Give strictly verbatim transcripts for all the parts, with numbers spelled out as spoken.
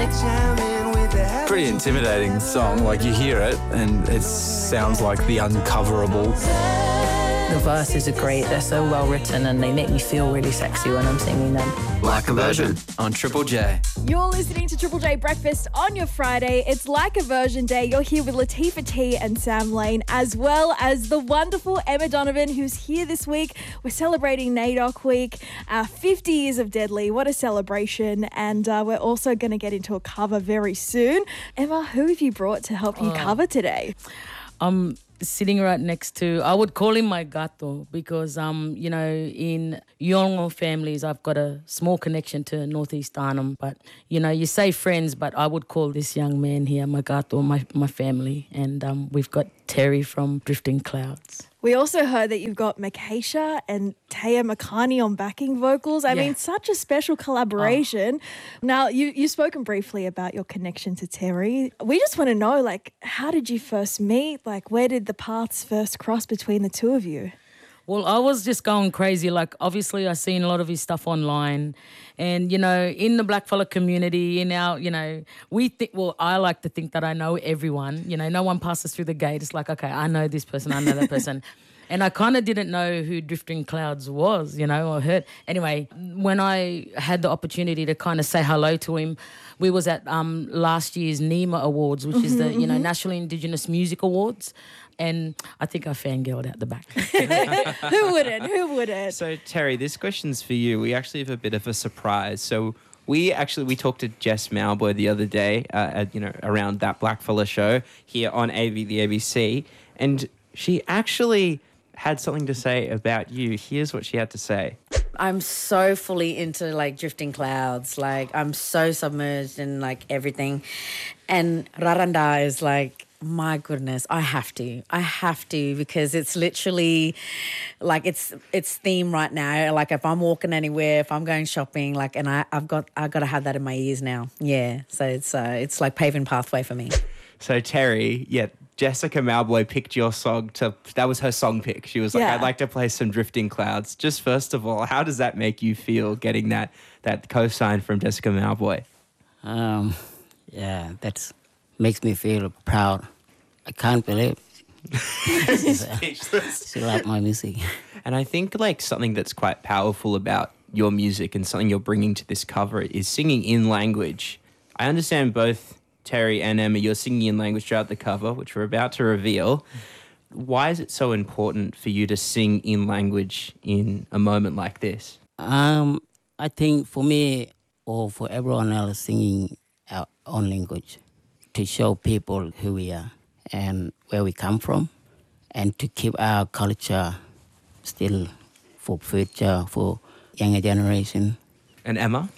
Pretty intimidating song. Like, you hear it and it sounds like the uncoverable. The verses are great. They're so well written and they make me feel really sexy when I'm singing them. Like a Version on Triple J. You're listening to Triple J Breakfast on your Friday. It's Like a Version Day. You're here with Latifah T and Sam Lane, as well as the wonderful Emma Donovan, who's here this week. We're celebrating NAIDOC Week, uh, fifty years of Deadly. What a celebration. And uh, we're also going to get into a cover very soon. Emma, who have you brought to help you oh. cover today? Um. Sitting right next to, I would call him my gato because, um, you know, in Yolngu families, I've got a small connection to Northeast Arnhem. But, you know, you say friends, but I would call this young man here my gato, my, my family. And um, we've got Terry from Drifting Clouds. We also heard that you've got Makesha and Taya Makani on backing vocals. I yeah. mean, such a special collaboration. Oh. Now, you, you've spoken briefly about your connection to Terry. We just want to know, like, how did you first meet? Like, where did the paths first cross between the two of you? Well, I was just going crazy. Like, obviously, I've seen a lot of his stuff online. And, you know, in the blackfella community, in our, you know, we think, well, I like to think that I know everyone. You know, no one passes through the gate. It's like, okay, I know this person, I know that person. And I kind of didn't know who Drifting Clouds was, you know, or heard. Anyway, when I had the opportunity to kind of say hello to him, we was at um, last year's NEMA Awards, which mm-hmm, is the, you know, mm-hmm. National Indigenous Music Awards. And I think I fangirled out the back. Who wouldn't? Who wouldn't? So, Terry, this question's for you. We actually have a bit of a surprise. So we actually, we talked to Jess Malboy the other day, uh, at, you know, around that Blackfella show here on A V, the A B C. And she actually had something to say about you. Here's what she had to say. I'm so fully into, like, Drifting Clouds. Like, I'm so submerged in, like, everything. And Raranda is, like, my goodness, I have to. I have to because it's literally, like, it's it's theme right now. Like, if I'm walking anywhere, if I'm going shopping, like, and I, I've got I've got to have that in my ears now. Yeah, so it's uh, it's like paving pathway for me. So, Terry, yeah, Jessica Malboy picked your song to, that was her song pick. She was like, yeah. I'd like to play some Drifting Clouds. Just first of all, how does that make you feel getting that that cosign from Jessica Malboy? Um, yeah, that makes me feel proud. I can't believe Speechless. She liked my music. And I think, like, something that's quite powerful about your music and something you're bringing to this cover is singing in language. I understand both Terry and Emma, you're singing in language throughout the cover, which we're about to reveal. Why is it so important for you to sing in language in a moment like this? Um, I think for me or for everyone else, singing our own language to show people who we are and where we come from, and to keep our culture still for future, for younger generation. And Emma?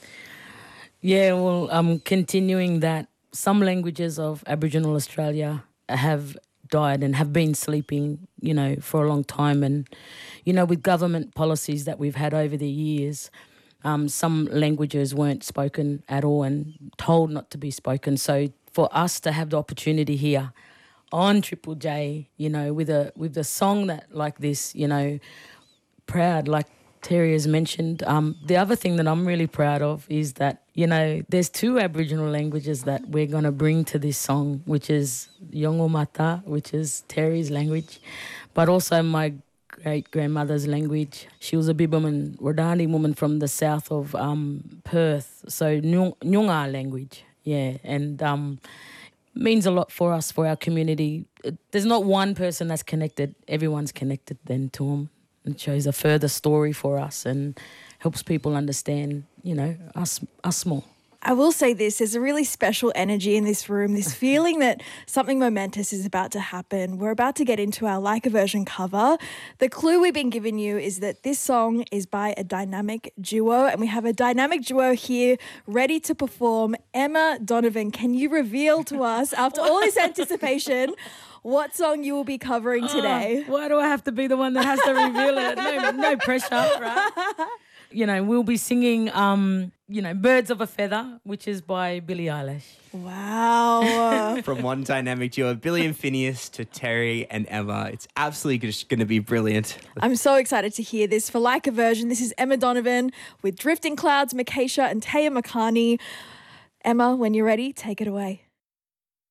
Yeah, well, um, continuing that, some languages of Aboriginal Australia have died and have been sleeping, you know, for a long time. And, you know, with government policies that we've had over the years, um, some languages weren't spoken at all and told not to be spoken. So for us to have the opportunity here on Triple J, you know, with a with a song that like this, you know, proud, like Terry has mentioned. Um, the other thing that I'm really proud of is that, you know, there's two Aboriginal languages that we're going to bring to this song, which is Yolngu Mata, which is Terry's language, but also my great-grandmother's language. She was a Biberman, Wadani woman from the south of um, Perth, so Nyunga language, yeah, and um, means a lot for us, for our community. There's not one person that's connected. Everyone's connected then to them. It shows a further story for us and helps people understand, you know, us us more. I will say this, there's a really special energy in this room, this feeling that something momentous is about to happen. We're about to get into our Like a Version cover. The clue we've been giving you is that this song is by a dynamic duo, and we have a dynamic duo here ready to perform. Emma Donovan, can you reveal to us, after all this anticipation, what song you will be covering today? Oh, why do I have to be the one that has to reveal it? No, no pressure, right? You know, we'll be singing, um, you know, Birds of a Feather, which is by Billie Eilish. Wow. From one dynamic duo, Billy and Phineas, to Terry and Emma. It's absolutely just going to be brilliant. I'm so excited to hear this. For Like a Version, this is Emma Donovan with Drifting Clouds, Makesha and Taya Makani. Emma, when you're ready, take it away.